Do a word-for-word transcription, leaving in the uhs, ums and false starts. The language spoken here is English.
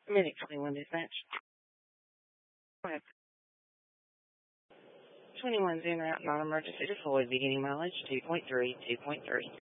Medic twenty-one dispatch. Go ahead. twenty-one's en route, non-emergency deployed, beginning mileage two point three, two point three.